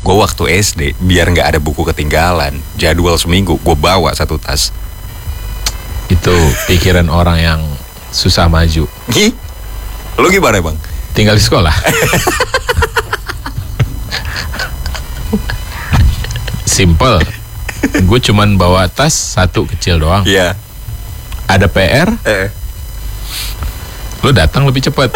gue waktu SD biar nggak ada buku ketinggalan, jadwal seminggu gue bawa 1 tas. Itu pikiran orang yang susah maju. Lu gimana bang? Tinggal di sekolah. Simple. Gue cuman bawa tas 1 kecil doang. Iya. Ada PR, lu datang lebih cepat.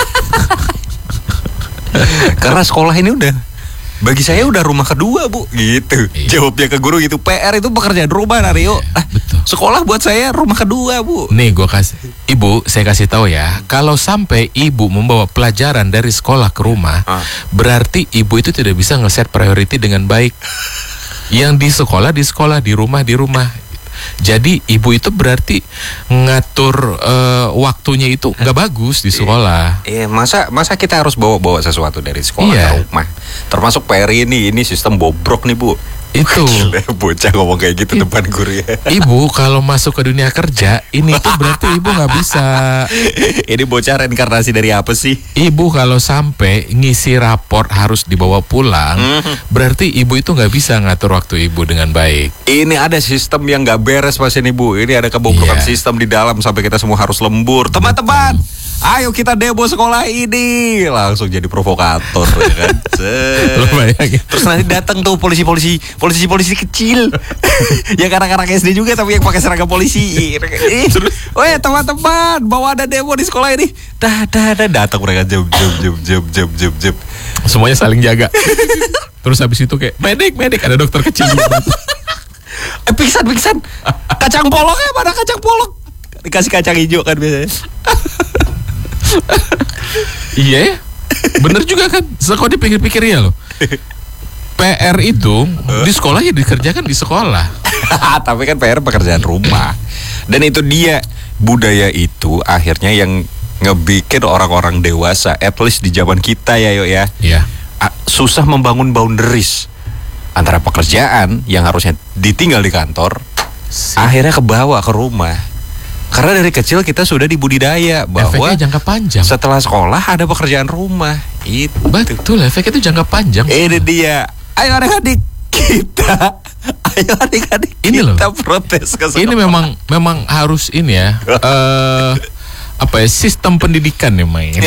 Karena sekolah ini udah, bagi saya udah rumah kedua bu, gitu. Iya. Jawabnya ke guru gitu. PR itu pekerjaan rumah Nario. Betul. Sekolah buat saya rumah kedua bu. Nih gue kasih, ibu saya kasih tahu ya, kalau sampai ibu membawa pelajaran dari sekolah ke rumah, berarti ibu itu tidak bisa ngeset priority dengan baik. Yang di sekolah, di rumah. Jadi ibu itu berarti ngatur waktunya itu nggak bagus di sekolah. Iya, masa kita harus bawa sesuatu dari sekolah ke rumah. Termasuk PR ini sistem bobrok nih bu. Itu bocah ngomong kayak gitu depan guru ya. Ibu kalau masuk ke dunia kerja, ini tuh berarti ibu nggak bisa. Ini bocah reinkarnasi dari apa sih? Ibu kalau sampai ngisi raport harus dibawa pulang, berarti ibu itu nggak bisa ngatur waktu ibu dengan baik. Ini ada sistem yang nggak beres pas ini bu. Ini ada kebobrokan sistem di dalam sampai kita semua harus lembur. Teman-teman, ayo kita demo sekolah ini. Langsung jadi provokator ya kan. Terus nanti datang tuh polisi kecil. Yang anak-anak SD juga tapi yang pakai seragam polisi. Weh teman-teman, bawa ada demo di sekolah ini. Datang mereka jam. Semuanya saling jaga. Terus habis itu kayak medik ada dokter kecil. Pingsan. Kacang polongnya mana kacang polong? Dikasih kacang hijau kan biasanya. Iya, bener juga kan. Sekolah dipikir-pikir ya loh. PR itu di sekolah ya dikerjakan di sekolah. Tapi kan PR pekerjaan rumah. Dan itu dia, budaya itu akhirnya yang ngebikin orang-orang dewasa, at least di zaman kita ya yuk ya. Iya. Susah membangun boundaries antara pekerjaan yang harusnya ditinggal di kantor, akhirnya kebawa ke rumah. Karena dari kecil kita sudah dibudidaya bahwa efeknya jangka panjang. Setelah sekolah ada pekerjaan rumah. Itu. Betul, efeknya itu jangka panjang. Ini dia. Ayo adik-adik kita. Ayo adik-adik ini kita loh, protes ke sekolah. Ini memang harus ini ya. Sistem pendidikan nih main.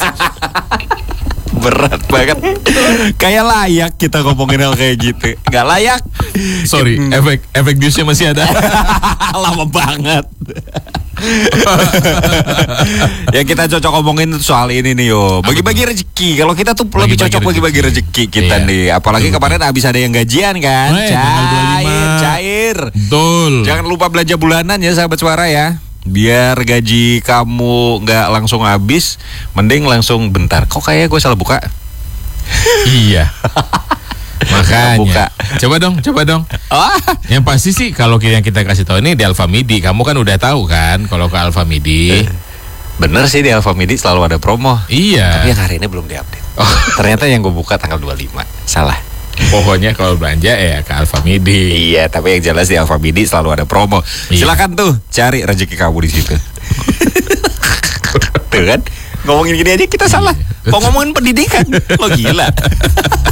Berat banget. Kayak layak kita ngomongin hal kayak gitu. Gak layak. Sorry, efek newsnya masih ada. Lama banget. Ya kita cocok ngomongin soal ini nih yo. Bagi-bagi rezeki. Kalau kita tuh lebih cocok bagi-bagi rezeki kita nih. Apalagi kemarin habis ada yang gajian kan. Cair. Betul. Jangan lupa belanja bulanan ya sahabat suara ya. Biar gaji kamu nggak langsung habis, mending langsung bentar. Kok kayak gue salah buka? Iya. Makanya buka. Coba dong. Yang pasti sih kalau yang kita kasih tahu ini di Alfamidi. Kamu kan udah tahu kan kalau ke Alfamidi. Bener sih di Alfamidi selalu ada promo. Iya. Tapi yang hari ini belum diupdate. Ternyata yang gue buka tanggal 25. Salah. Pokoknya kalau belanja ya ke Alfamidi. Iya, tapi yang jelas di Alfamidi selalu ada promo. Silakan tuh cari rezeki kamu di situ. Tuh kan, ngomongin gini aja kita salah. Mau ngomongin pendidikan, lo gila.